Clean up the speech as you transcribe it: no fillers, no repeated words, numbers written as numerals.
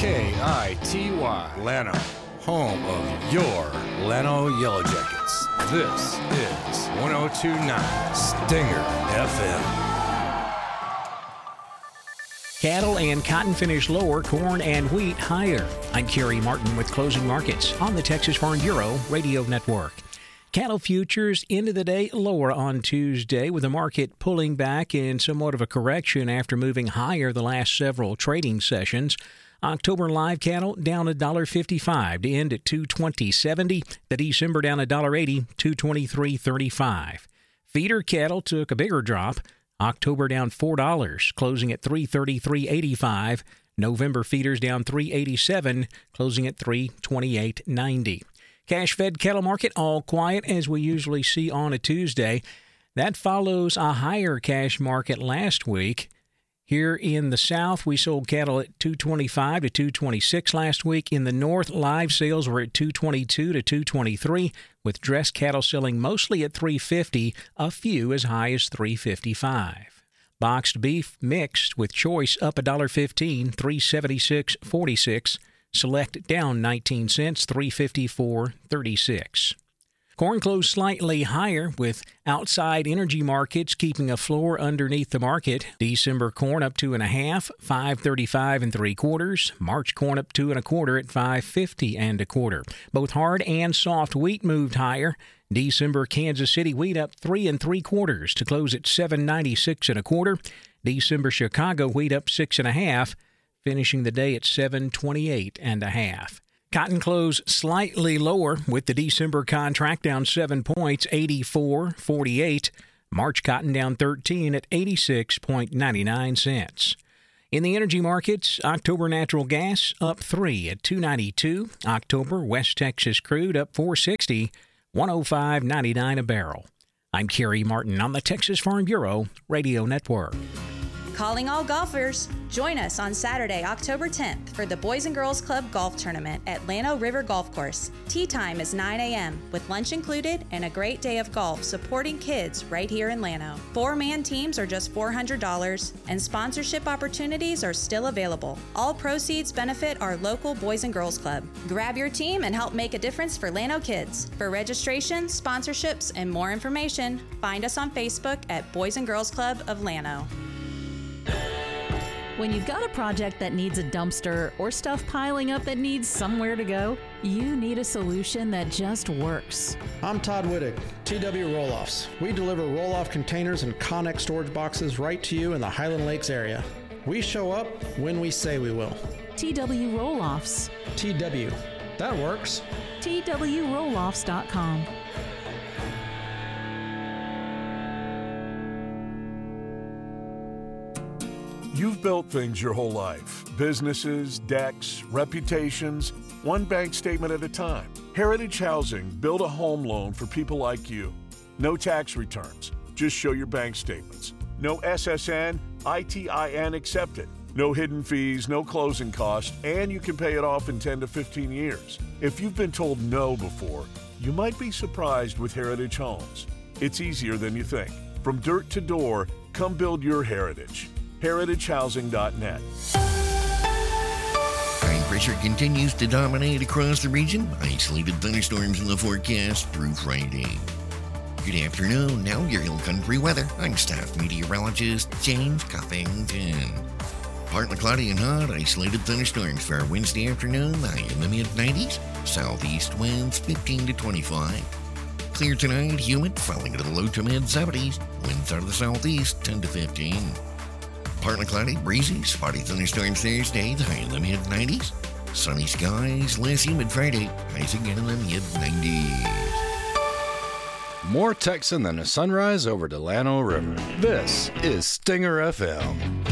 KITY, Llano, home of your Llano Yellow Jackets. This is 102.9 Stinger FM. Cattle and cotton finish lower, corn and wheat higher. I'm Kerry Martin with Closing Markets on the Texas Farm Bureau Radio Network. Cattle futures into the day lower on Tuesday, with the market pulling back in somewhat of a correction after moving higher the last several trading sessions. October live cattle down $1.55 to end at $220.70. The December down $1.80, $223.35. Feeder cattle took a bigger drop. October down $4, closing at $333.85. November feeders down $3.87, closing at $328.90. Cash-fed cattle market all quiet as we usually see on a Tuesday. That follows a higher cash market last week. Here in the South, we sold cattle at $225 to $226 last week. In the North, live sales were at $222 to $223, with dress cattle selling mostly at $350, a few as high as $355. Boxed beef mixed with choice up $1.15, $376.46. Select down 19 cents, $354.36. Corn closed slightly higher, with outside energy markets keeping a floor underneath the market. December corn up 2.5, $5.35 3/4. March corn up 2 1/4 at $5.50 1/4. Both hard and soft wheat moved higher. December Kansas City wheat up 3 3/4 to close at $7.96 1/4. December Chicago wheat up 6.5, finishing the day at $7.28 1/2. Cotton closed slightly lower, with the December contract down 7 points, 84.48. March cotton down 13 at 86.99 cents. In the energy markets, October natural gas up 3 at $2.92. October West Texas crude up $4.60, $105.99 a barrel. I'm Kerry Martin on the Texas Farm Bureau Radio Network. Calling all golfers. Join us on Saturday, October 10th for the Boys and Girls Club Golf Tournament at Llano River Golf Course. Tee time is 9 a.m. with lunch included and a great day of golf supporting kids right here in Llano. 4-man teams are just $400 and sponsorship opportunities are still available. All proceeds benefit our local Boys and Girls Club. Grab your team and help make a difference for Llano kids. For registration, sponsorships, and more information, find us on Facebook at Boys and Girls Club of Llano. When you've got a project that needs a dumpster or stuff piling up that needs somewhere to go, you need a solution that just works. I'm Todd Whittick, TW Roll-Offs. We deliver roll-off containers and Connex storage boxes right to you in the Highland Lakes area. We show up when we say we will. TW Roll-Offs. TW. That works. TWRolloffs.com. You've built things your whole life. Businesses, decks, reputations, one bank statement at a time. Heritage Housing built a home loan for people like you. No tax returns. Just show your bank statements. No SSN, ITIN accepted. No hidden fees, no closing costs, and you can pay it off in 10 to 15 years. If you've been told no before, you might be surprised with Heritage Homes. It's easier than you think. From dirt to door, come build your heritage. heritagehousing.net. High pressure continues to dominate across the region. Isolated thunderstorms in the forecast through Friday. Good afternoon. Now your Hill Country weather. I'm staff meteorologist James Cuffington. Partly cloudy and hot. Isolated thunderstorms for our Wednesday afternoon. High in the mid-90s. Southeast winds 15 to 25. Clear tonight. Humid, falling into the low to mid-70s. Winds out of the southeast 10 to 15. Partly cloudy, breezy, spotty thunderstorms Thursday, the high in the mid-90s. Sunny skies, less humid Friday, highs again in the mid-90s. More Texan than a sunrise over Delano River. This is Stinger FM.